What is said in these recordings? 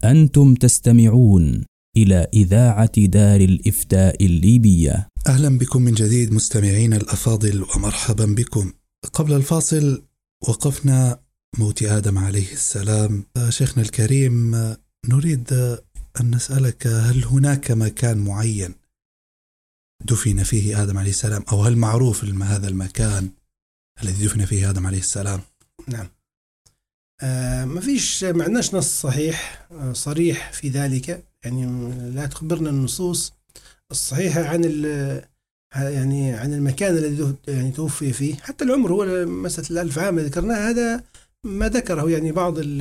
أنتم تستمعون إلى إذاعة دار الإفتاء الليبية. أهلا بكم من جديد مستمعين الأفاضل ومرحبا بكم. قبل الفاصل وقفنا موت آدم عليه السلام. شيخنا الكريم، نريد أن نسألك، هل هناك مكان معين دفن فيه آدم عليه السلام، أو هل معروف هذا المكان الذي دفن فيه آدم عليه السلام؟ نعم، ما فيش معناش نص صحيح صريح في ذلك، يعني لا تخبرنا النصوص الصحيحة عن عن المكان الذي يعني توفي فيه. حتى العمر هو مسألة 1000 عام ذكرناها، هذا ما ذكره يعني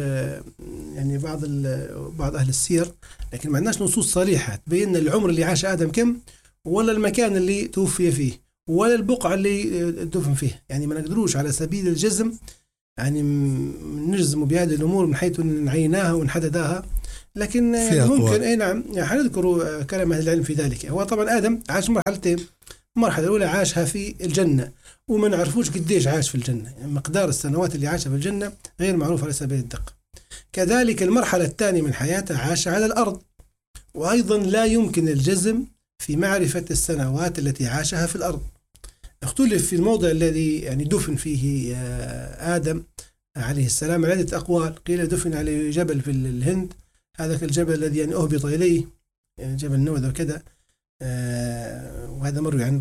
بعض أهل السير، لكن ما عندناش نصوص صريحة تبين العمر اللي عاش آدم كم، ولا المكان اللي توفي فيه، ولا البقعة اللي دفن فيه. يعني ما نقدروش على سبيل الجزم يعني نجزم بهذه الأمور من حيث نعيناها ونحددها، لكن ممكن نعم حنذكر كلام أهل العلم في ذلك. هو طبعا آدم عاش مرحلتين، المرحلة الأولى عاشها في الجنة، وما نعرفوش قديش عاش في الجنة، يعني مقدار السنوات اللي عاشها في الجنة غير معروف على سبيل الدقة. كذلك المرحلة الثانية من حياته عاش على الأرض، وأيضا لا يمكن الجزم في معرفة السنوات التي عاشها في الأرض. اختلف في الموضع الذي يعني دفن فيه آدم عليه السلام عدة أقوال. قيل دفن على جبل في الهند، هذا الجبل الذي يعني أهبط إليه، يعني جبل نوذ وكذا، وهذا مروي عن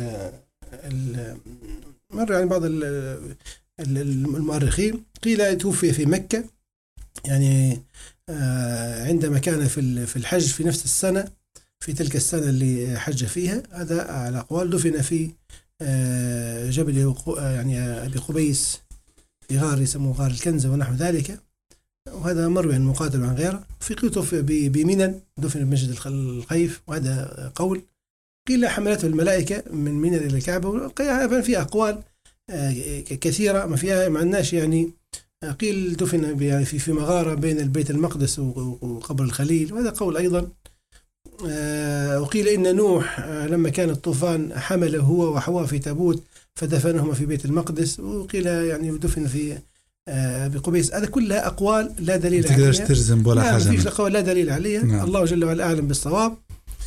بعض المؤرخين. قيل توفي في مكة، يعني عندما كان في الحج في نفس السنة، في تلك السنة اللي حج فيها. هذا على أقوال. دفن في جبل يعني أبي قبيس في غار يسموه غار الكنزة ونحو ذلك، وهذا مروي عن مقاتل وعن غيره. في قيل بمنن، دفن بمسجد الخيف، وهذا قول. قيل حملته الملائكة من منن إلى الكعبة. في أقوال كثيرة ما فيها معناش يعني. قيل دفن يعني في مغارة بين البيت المقدس وقبر الخليل، وهذا قول أيضا. وقيل إن نوح لما كان الطوفان حمله هو وحواء في تابوت فدفنهما في بيت المقدس، وقيل يعني دفن في بقبيس. هذا كلها أقوال لا دليل عليها، تقدرش ترزم ولا حاجة، فيش أقوال لا دليل عليها. نعم. الله جل وعلا أعلم بالصواب،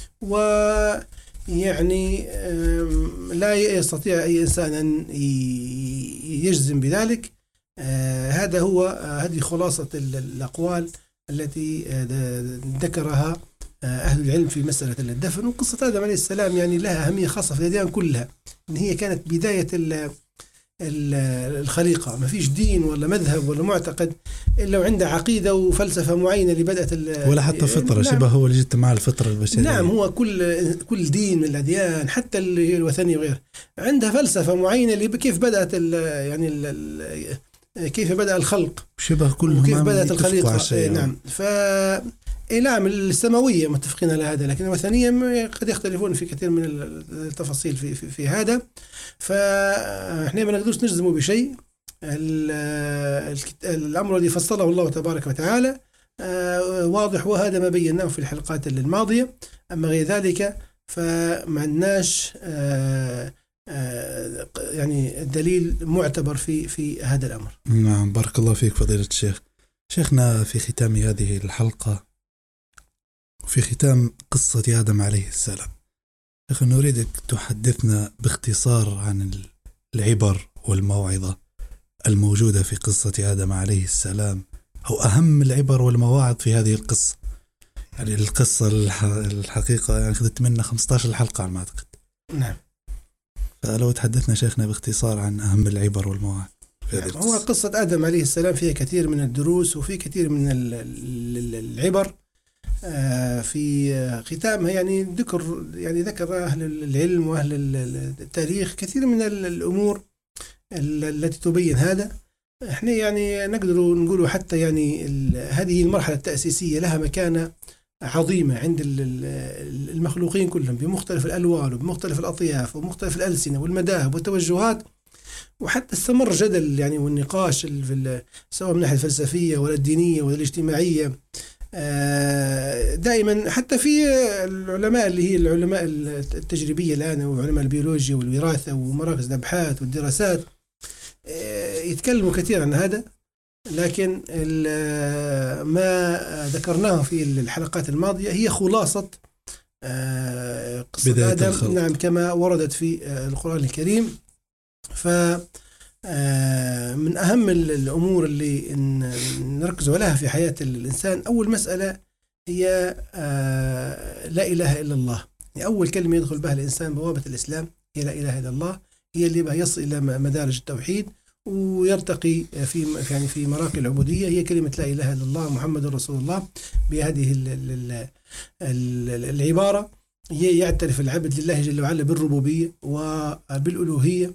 ويعني لا يستطيع أي إنسان أن يجزم بذلك. هذه خلاصة الأقوال التي ذكرها أهل العلم في مسألة الدفن. وقصة آدم عليه السلام يعني لها أهمية خاصة في الأديان كلها، إن هي كانت بداية الخليقة. ما فيش دين ولا مذهب ولا معتقد إلا وعنده عقيدة وفلسفة معينة اللي بدأت ولا حتى فطرة. نعم. شبه هو اللي جت مع الفطرة البشرية. نعم، هو كل دين من الأديان حتى اللي هي الوثنية وغيره عندها فلسفة معينة اللي كيف بدأت كيف بدأ الخلق، شبه كلهم كيف بدأت الخليقة. نعم. نعم السماوية متفقين على هذا، لكن الوثنية قد يختلفون في كثير من التفاصيل في هذا. فإحنا ما نقدرش نجزم بشيء. الأمر الذي فصله الله تبارك وتعالى واضح، وهذا ما بيناه في الحلقات الماضية. أما غير ذلك فما عندناش يعني دليل معتبر في هذا الأمر. نعم، بارك الله فيك فضيلة الشيخ. شيخنا، في ختام هذه الحلقة، في ختام قصة آدم عليه السلام، شيخ نريدك تحدثنا باختصار عن العبر والموعظة الموجودة في قصة آدم عليه السلام، أو أهم العبر والمواعظ في هذه القصة. يعني القصة الحقيقة يعني أخذت منا 15 حلقة على ما أعتقد. نعم. فلو تحدثنا شيخنا باختصار عن أهم العبر والمواعظ في هذه القصة. هو قصة آدم عليه السلام فيها كثير من الدروس وفي كثير من العبر. في ختامها يعني ذكر أهل العلم وأهل التاريخ كثير من الأمور التي تبين هذا. احنا يعني نقدر نقول حتى يعني هذه المرحلة التأسيسية لها مكانة عظيمة عند المخلوقين كلهم بمختلف الألوان وبمختلف الأطياف وبمختلف الألسنة والمذاهب والتوجهات، وحتى استمر جدل يعني والنقاش سواء من الناحية الفلسفية ولا الدينية ولا الاجتماعية. دائما حتى في العلماء اللي هي العلماء التجريبية الآن وعلماء البيولوجيا والوراثة ومراكز الأبحاث والدراسات يتكلموا كثير عن هذا. لكن ما ذكرناه في الحلقات الماضية هي خلاصة قصة بداية آدم، الخلق. نعم، كما وردت في القرآن الكريم. فمن أهم الأمور اللي نركز عليها في حياة الإنسان، أول مسألة هي لا إله إلا الله. يعني أول كلمة يدخل بها الإنسان بوابة الإسلام هي لا إله إلا الله، هي اللي بها يصل إلى مدارج التوحيد ويرتقي في مراقي العبودية. هي كلمة لا إله إلا الله محمد رسول الله. بهذه العبارة يعترف العبد لله جل وعلا بالربوبية وبالألوهية،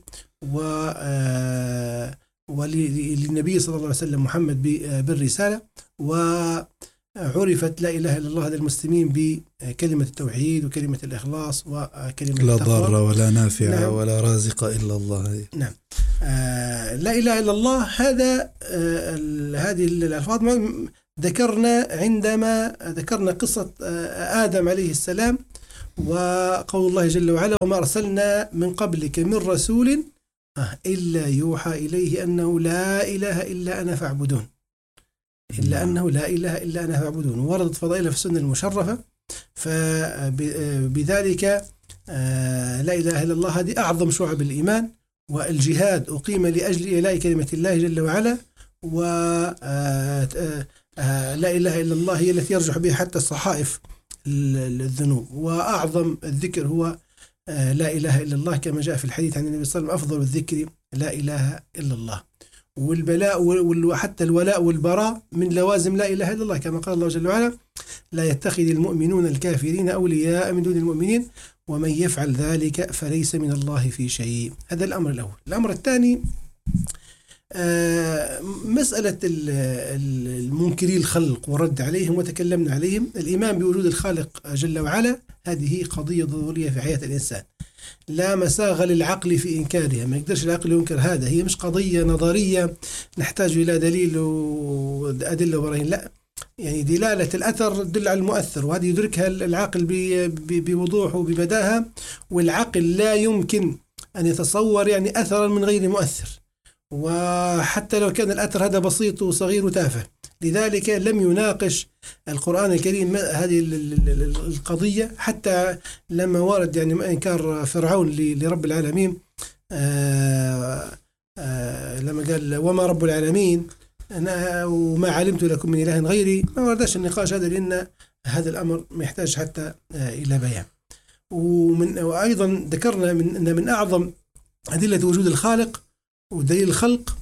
وللنبي صلى الله عليه وسلم محمد بالرسالة. وعرفت لا إله إلا الله للمسلمين بكلمة التوحيد وكلمة الإخلاص وكلمة لا التقوى. ضار ولا نافع، نعم. ولا رازق إلا الله. نعم. لا إله إلا الله، هذه الألفاظ ذكرنا عندما ذكرنا قصة آدم عليه السلام، وقول الله جل وعلا: وما أرسلنا من قبلك من رسول إلا يوحى إليه أنه لا إله إلا أنا فاعبدون. إلا أنه لا إله إلا أنا فاعبدون. وردت فضائلها في السنة المشرفة. فبذلك لا إله إلا الله هذه أعظم شعب الإيمان، والجهاد أقيم لأجل إعلاء كلمة الله جل وعلا. لا إله إلا الله هي التي يرجح بها حتى الصحائف الذنوب. وأعظم الذكر هو لا إله إلا الله، كما جاء في الحديث عن النبي صلى الله عليه وسلم: أفضل الذكر لا إله إلا الله. والبلاء وحتى الولاء والبراء من لوازم لا إله إلا الله، كما قال الله جل وعلا: لا يتخذ المؤمنون الكافرين أولياء من دون المؤمنين ومن يفعل ذلك فليس من الله في شيء. هذا الأمر الأول. الأمر الثاني مسألة المنكري الخلق والرد عليهم، وتكلمنا عليهم. الإيمان بوجود الخالق جل وعلا هذه قضية ضرورية في حياة الإنسان، لا مساغ للعقل في إنكارها. ما يقدرش العقل ينكر هذا. هي مش قضية نظرية نحتاج إلى دليل وأدلة وبراهين، لا، يعني دلالة الأثر تدل على المؤثر، وهذه يدركها العقل بوضوح وببداهة. والعقل لا يمكن أن يتصور يعني أثرا من غير مؤثر، وحتى لو كان الأثر هذا بسيط وصغير وتافه. لذلك لم يناقش القرآن الكريم هذه القضية، حتى لما ورد يعني إنكار فرعون لرب العالمين، لما قال: وما رب العالمين وما علمت لكم من إله غيري، ما وردش النقاش هذا، لأن هذا الأمر ما يحتاج حتى إلى بيان. وأيضا ذكرنا أن من أعظم أدلة وجود الخالق ودليل الخلق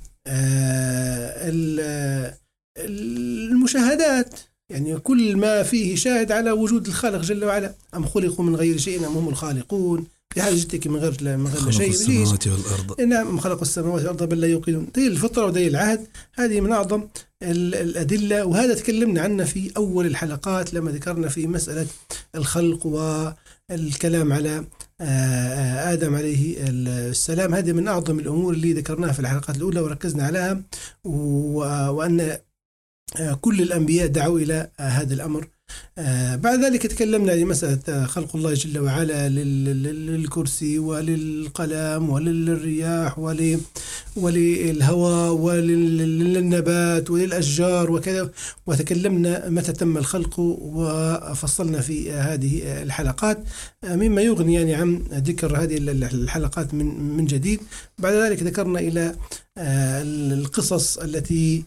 المشاهدات، يعني كل ما فيه شاهد على وجود الخالق جل وعلا. أم خلقوا من غير شيء أم هم الخالقون، بحاجتك من غير شيء. السماوات والأرض. نعم، خلق السماوات والأرض بل لا يوقنون. دليل الفطرة ودليل العهد هذه من أعظم الأدلة، وهذا تكلمنا عنه في أول الحلقات لما ذكرنا في مسألة الخلق والكلام على آدم عليه السلام. هذه من أعظم الأمور اللي ذكرناها في الحلقات الأولى وركزنا عليها، وأن كل الأنبياء دعوا إلى هذا الأمر. بعد ذلك تكلمنا عن مسألة خلق الله جل وعلا للكرسي وللقلم وللرياح وللهواء وللنبات وللأشجار وكذا، وتكلمنا متى تم الخلق وفصلنا في هذه الحلقات، مما يغني يعني عن ذكر هذه الحلقات من جديد. بعد ذلك ذكرنا إلى القصص التي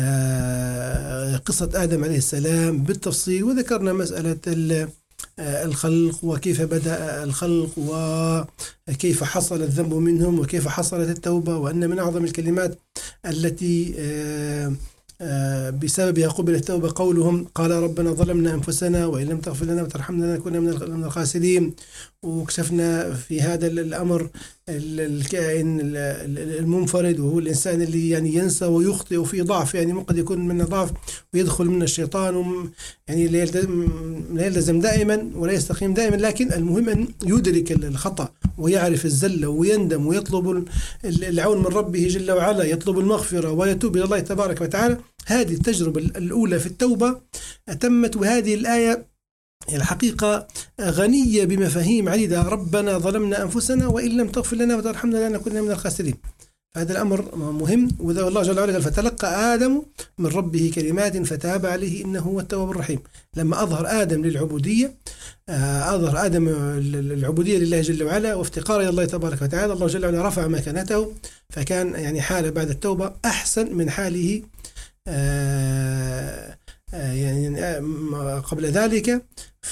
قصة آدم عليه السلام بالتفصيل، وذكرنا مسألة الخلق وكيف بدأ الخلق وكيف حصل الذنب منهم وكيف حصلت التوبة، وأن من أعظم الكلمات التي بسببها قبل التوبة قولهم: قال ربنا ظلمنا أنفسنا وإن لم تغفر لنا وترحمنا لنكون من الخاسرين. وكشفنا في هذا الأمر الكائن المنفرد، وهو الإنسان اللي يعني ينسى ويخطئ وفي ضعف، يعني قد يكون منه ضعف ويدخل من الشيطان، يعني لا يلزم دائما ولا يستقيم دائما، لكن المهم أن يدرك الخطأ ويعرف الزلة ويندم ويطلب العون من ربه جل وعلا، يطلب المغفرة ويتوب إلى الله تبارك وتعالى. هذه التجربة الأولى في التوبة تمت، وهذه الآية الحقيقة غنية بمفاهيم عديدة: ربنا ظلمنا أنفسنا وإن لم تغفر لنا وترحمنا لنكون من الخاسرين. هذا الأمر مهم. والله جل وعلا قال فتلقى آدم من ربه كلمات فتاب عليه إنه هو التواب الرحيم. لما أظهر آدم للعبودية، أظهر آدم العبودية لله جل وعلا وافتقار إلى الله تبارك وتعالى، الله جل وعلا رفع مكانته، فكان يعني حاله بعد التوبة أحسن من حاله يعني قبل ذلك. ف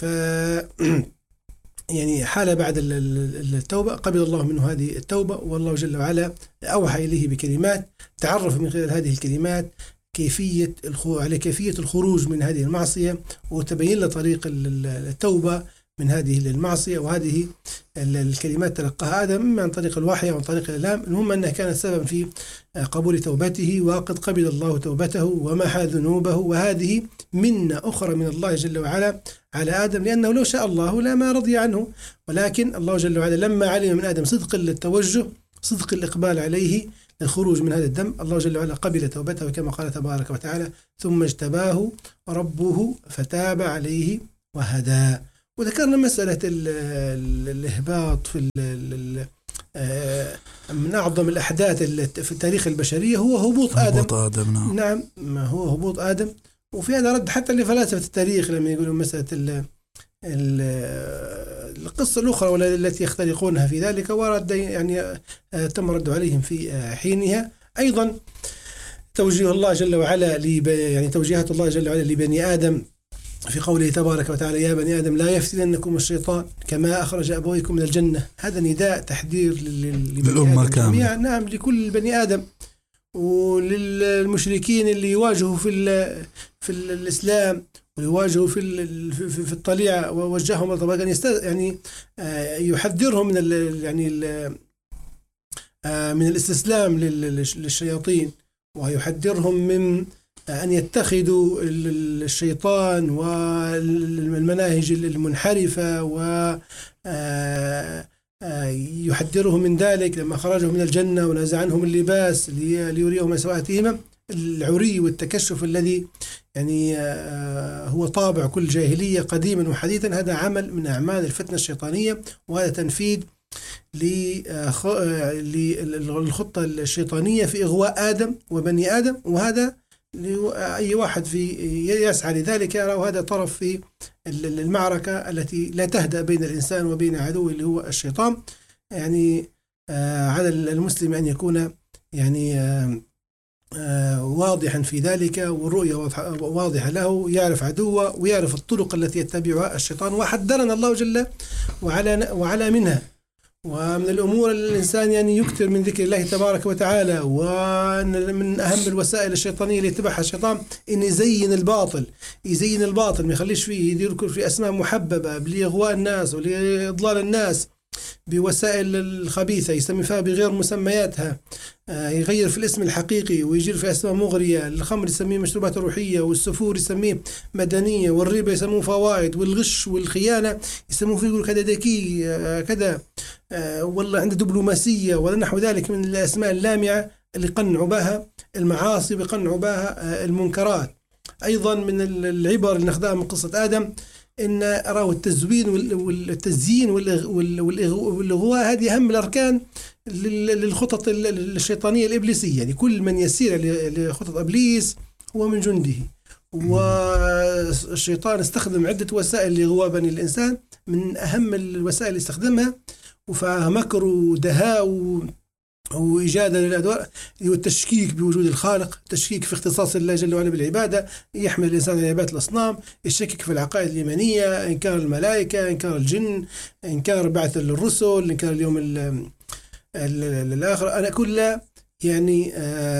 يعني حال بعد التوبة قبل الله منه هذه التوبة، والله جل وعلا أوحى إليه بكلمات تعرف من خلال هذه الكلمات كيفية الخروج من هذه المعصية، وتبين له طريق التوبة من هذه المعصية. وهذه الكلمات تلقاها آدم إما عن طريق الوحي أو عن طريق الإلهام، المهم أنها كانت سببا في قبول توبته، وقد قبل الله توبته ومحى ذنوبه. وهذه منة أخرى من الله جل وعلا على آدم، لأنه لو شاء الله لما رضي عنه، ولكن الله جل وعلا لما علم من آدم صدق التوجه، صدق الإقبال عليه للخروج من هذا الذنب، الله جل وعلا قبل توبته كما قال تبارك وتعالى ثم اجتباه ربه فتاب عليه وهدى. وذكرنا مسألة الإهباط في من أعظم الأحداث في التاريخ البشرية هو هبوط آدم. نعم هو هبوط آدم. وفي هذا رد حتى لفلاسفة التاريخ لما يقولوا مسألة القصة الأخرى والتي يختلقونها في ذلك، ورد يعني تم رد عليهم في حينها. أيضا توجيه الله جل وعلا يعني توجيهات الله جل وعلا لبني آدم في قوله تبارك وتعالى يا بني آدم لا يفتننكم الشيطان كما أخرج أبويكم من الجنة. هذا نداء تحذير للأمة كاملة، نعم لكل بني آدم، وللمشركين اللي يواجهوا في الإسلام ويواجهوا في الطليعة، ووجههم طبعا يعني يحذرهم من الاستسلام للشياطين، ويحذرهم من أن يتخذوا الشيطان والمناهج المنحرفة، ويحذرهم من ذلك لما خرجوا من الجنة ونزع عنهم اللباس ليريهم سوءاتهما. العري والتكشف الذي يعني هو طابع كل جاهلية قديما وحديثا، هذا عمل من أعمال الفتنة الشيطانية، وهذا تنفيذ للخطة الشيطانية في إغواء آدم وبني آدم. وهذا أي واحد يسعى لذلك يرى هذا طرف في المعركة التي لا تهدأ بين الإنسان وبين عدوه اللي هو الشيطان. يعني على المسلم أن يكون يعني واضحا في ذلك، والرؤية واضحة له، يعرف عدوه ويعرف الطرق التي يتبعها الشيطان، وحذرنا الله جل وعلا منها. ومن الأمور الإنسان يعني يكثر من ذكر الله تبارك وتعالى، ومن أهم الوسائل الشيطانية اللي يتبعها الشيطان إن يزين الباطل، ما يخليش فيه يذكر في أسماء محببة لإغواء الناس ولإضلال الناس بوسائل الخبيثة، يسمي فيها بغير مسمياتها، يغير في الاسم الحقيقي ويجير في أسماء مغرية. الخمر يسميه مشروبات روحية، والسفور يسميه مدنية، والربا يسموه فوائد، والغش والخيانة يسموه فيه يقول كذا ذكي كذا، والله عنده دبلوماسية ولا نحو ذلك من الأسماء اللامعة اللي قنعوا بها المعاصي ويقنعوا بها المنكرات. أيضا من العبر اللي ناخذها من قصة آدم إن رأوا التزيين والإغواء هذه أهم الأركان للخطط الشيطانية الإبليسية. يعني كل من يسير لخطط إبليس هو من جنده، والشيطان استخدم عدة وسائل لإغواء بني الإنسان، من أهم الوسائل اللي استخدمها ومكر ودهاء وإيجاد للأدوار والتشكيك بوجود الخالق، التشكيك في اختصاص الله جل وعلا بالعبادة، يحمل الإنسان على عبادة الأصنام، يشكك في العقائد الإيمانية، إنكار الملائكة، إنكار الجن، إنكار بعث الرسل، إنكار اليوم الآخر. أنا كلها يعني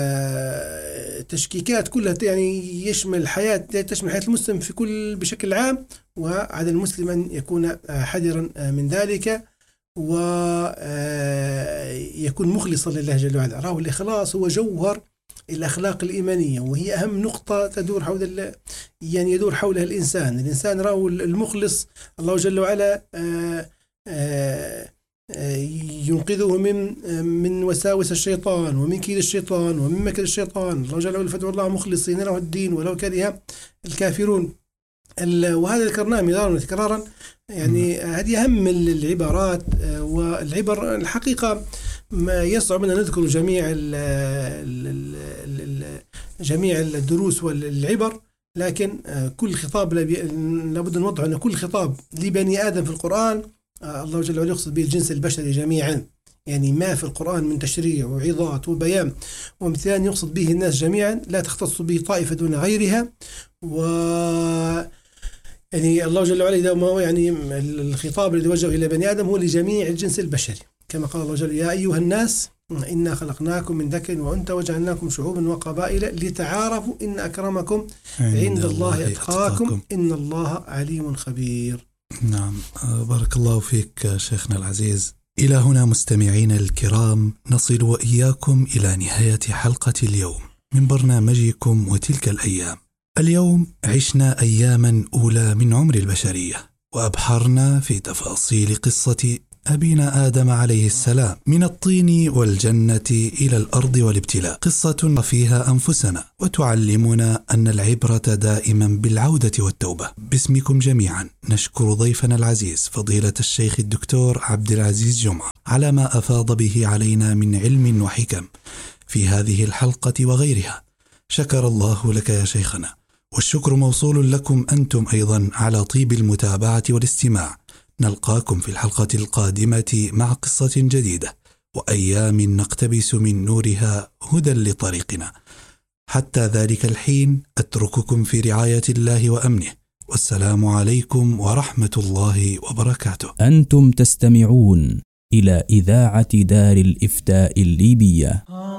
تشكيكات كلها يعني تشمل حياة المسلم في بشكل عام، وعلى المسلم أن يكون حذرا من ذلك ويكون مخلصا لله جل وعلا. راه الإخلاص هو جوهر الأخلاق الإيمانية، وهي أهم نقطة يدور حولها الإنسان راه المخلص. الله جل وعلا ينقذه من وساوس الشيطان ومن كيد الشيطان ومن مكر الشيطان. الله جل وعلا فادعوا الله مخلصين له الدين ولو كره الكافرون. وهذا ذكرناه مرارا وتكرارا. يعني هذه أهم العبارات والعبر الحقيقة ما يصعب أن نذكر جميع الدروس والعبر، لكن كل خطاب لابد نوضح أن كل خطاب لبني آدم في القرآن الله جل وعلا يقصد به الجنس البشري جميعا، يعني ما في القرآن من تشريع وعظات وبيان وامتثال يقصد به الناس جميعا، لا تختص به طائفة دون غيرها. يعني الله جل وعلا إذا ما يعني الخطاب الذي وجه إلى بني آدم هو لجميع الجنس البشري، كما قال الله جل يا أيها الناس إنا خلقناكم من ذكر وأنثى وجعلناكم شعوبا وقبائل لتعارفوا إن أكرمكم عند الله أتقاكم إن الله عليم خبير. نعم، بارك الله فيك شيخنا العزيز. إلى هنا مستمعين الكرام نصل وإياكم إلى نهاية حلقة اليوم من برنامجكم وتلك الأيام. اليوم عشنا أياما أولى من عمر البشرية، وأبحرنا في تفاصيل قصة أبينا آدم عليه السلام من الطين والجنة إلى الأرض والابتلاء، قصة فيها أنفسنا وتعلمنا أن العبرة دائما بالعودة والتوبة. باسمكم جميعا نشكر ضيفنا العزيز فضيلة الشيخ الدكتور عبد العزيز جمعة على ما أفاض به علينا من علم وحكم في هذه الحلقة وغيرها. شكر الله لك يا شيخنا، والشكر موصول لكم أنتم أيضا على طيب المتابعة والاستماع. نلقاكم في الحلقة القادمة مع قصة جديدة وأيام نقتبس من نورها هدى لطريقنا. حتى ذلك الحين أترككم في رعاية الله وأمنه، والسلام عليكم ورحمة الله وبركاته. أنتم تستمعون إلى إذاعة دار الإفتاء الليبية.